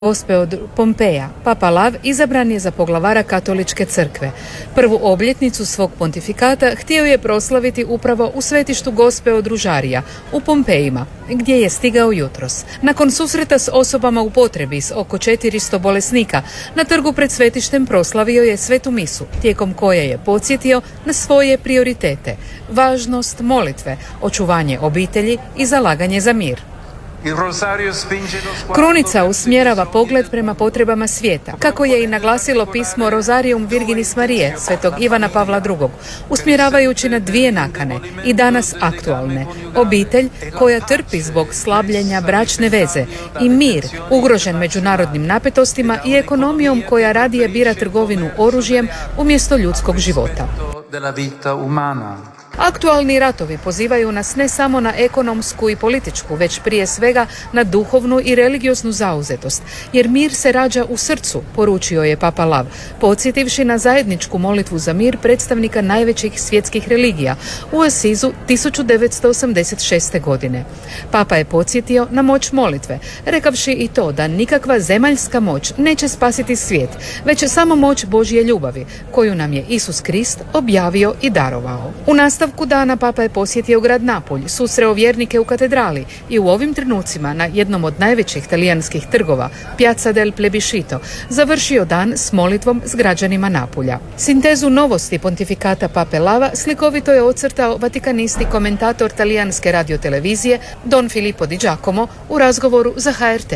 Gospe od Pompeja, Papa Lav izabran je za poglavara katoličke crkve. Prvu obljetnicu svog pontifikata htio je proslaviti upravo u svetištu Gospe od Ružarija, u Pompejima, gdje je stigao jutros. Nakon susreta s osobama u potrebi s oko 400 bolesnika, na trgu pred svetištem proslavio je svetu misu, tijekom koje je podsjetio na svoje prioritete, važnost molitve, očuvanje obitelji i zalaganje za mir. Krunica usmjerava pogled prema potrebama svijeta, kako je i naglasilo pismo Rosarium Virginis Mariae svetog Ivana Pavla II, usmjeravajući na dvije nakane i danas aktualne: obitelj koja trpi zbog slabljenja bračne veze i mir ugrožen međunarodnim napetostima i ekonomijom koja radije bira trgovinu oružjem umjesto ljudskog života. Aktualni ratovi pozivaju nas ne samo na ekonomsku i političku, već prije svega na duhovnu i religioznu zauzetost, jer mir se rađa u srcu, poručio je Papa Lav, podsjetivši na zajedničku molitvu za mir predstavnika najvećih svjetskih religija u Asizu 1986. godine. Papa je podsjetio na moć molitve, rekavši i to da nikakva zemaljska moć neće spasiti svijet, već samo moć Božje ljubavi, koju nam je Isus Krist objavio i darovao. U nastavku dana Papa je posjetio grad Napulj, susreo vjernike u katedrali i u ovim trenucima na jednom od najvećih talijanskih trgova, Piazza del Plebiscito, završio dan s molitvom s građanima Napulja. Sintezu novosti pontifikata Pape Lava slikovito je ocrtao vatikanist i komentator talijanske radiotelevizije Don Filippo Di Giacomo u razgovoru za HRT.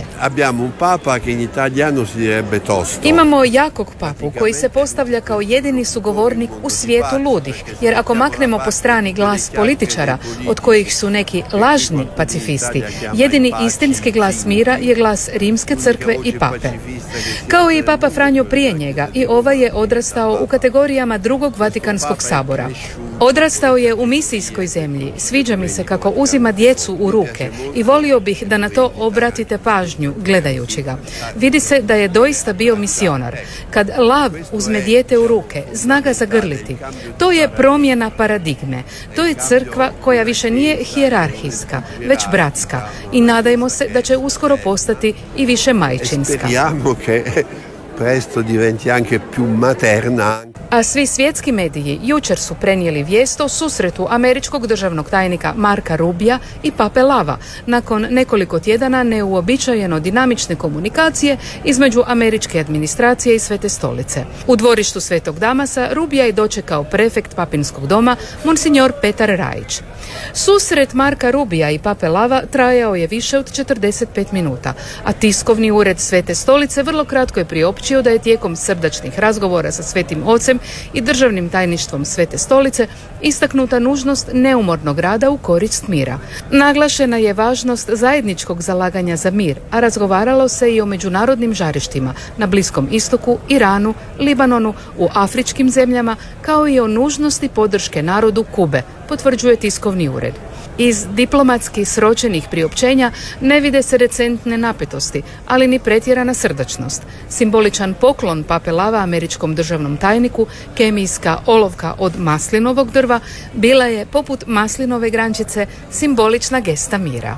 Imamo jakog papu koji se postavlja kao jedini sugovornik u svijetu ludih, jer ako maknemo po strani glas političara, od kojih su neki lažni pacifisti, jedini istinski glas mira je glas Rimske crkve i pape. Kao i Papa Franjo prije njega, i ovaj je odrastao u kategorijama drugog Vatikanskog sabora. Odrastao je u misijskoj zemlji, sviđa mi se kako uzima djecu u ruke i volio bih da na to obratite pažnju gledajući ga. Vidi se da je doista bio misionar. Kad lav uzme dijete u ruke, zna ga zagrliti. To je promjena paradigme. To je crkva koja više nije hijerarhijska, već bratska, i nadajmo se da će uskoro postati i više majčinska. Presto diventi anche più materna. A svi svjetski mediji jučer su prenijeli vijest o susretu američkog državnog tajnika Marka Rubija i Pape Lava nakon nekoliko tjedana neuobičajeno dinamične komunikacije između američke administracije i Svete stolice. U dvorištu Svetog Damasa Rubija je dočekao prefekt papinskog doma Monsignor Petar Rajić. Susret Marka Rubija i Pape Lava trajao je više od 45 minuta, a tiskovni ured Svete stolice vrlo kratko je priopćio da je tijekom srdačnih razgovora sa Svetim Ocem i državnim tajništvom Svete stolice istaknuta nužnost neumornog rada u korist mira. Naglašena je važnost zajedničkog zalaganja za mir, a razgovaralo se i o međunarodnim žarištima na Bliskom istoku, Iranu, Libanonu, u afričkim zemljama, kao i o nužnosti podrške narodu Kube, potvrđuje tiskovni ured. Iz diplomatski sročenih priopćenja ne vide se recentne napetosti, ali ni pretjerana srdačnost. Simboličan poklon Pape Lava američkom državnom tajniku, kemijska olovka od maslinovog drva, bila je, poput maslinove grančice, simbolična gesta mira.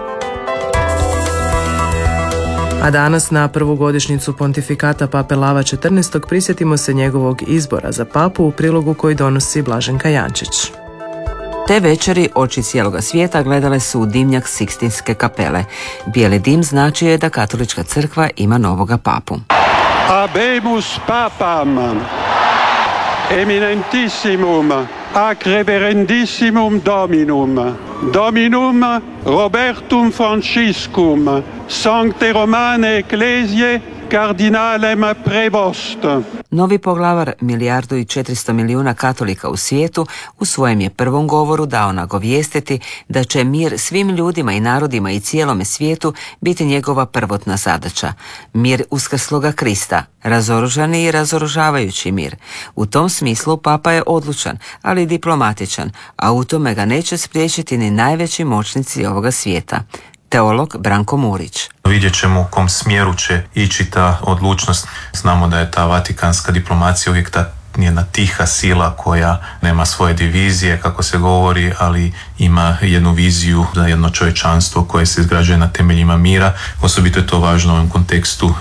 A danas na prvu godišnjicu pontifikata Pape Lava XIV. Prisjetimo se njegovog izbora za papu u prilogu koji donosi Blaženka Jančić. Te večeri oči cijeloga svijeta gledale su u dimnjak Sikstinske kapele. Bijeli dim značio je da katolička crkva ima novoga papu. Habemus papam, eminentissimum, ac reverendissimum dominum, dominum Robertum Franciscum, sancte Romane ecclesiae, kardinalem prevost. Novi poglavar 1,4 milijarde katolika u svijetu u svojem je prvom govoru dao nagovijestiti da će mir svim ljudima i narodima i cijelome svijetu biti njegova prvotna zadaća. Mir uskrsloga Krista, razoružani i razoružavajući mir. U tom smislu papa je odlučan, ali diplomatičan, a u tome ga neće spriječiti ni najveći moćnici ovoga svijeta. Teolog Branko Murić. Vidjet ćemo u kom smjeru će ići ta odlučnost. Znamo da je ta vatikanska diplomacija uvijek ta jedna tiha sila koja nema svoje divizije, kako se govori, ali ima jednu viziju za jedno čovječanstvo koje se izgrađuje na temeljima mira. Osobito je to važno u ovom kontekstu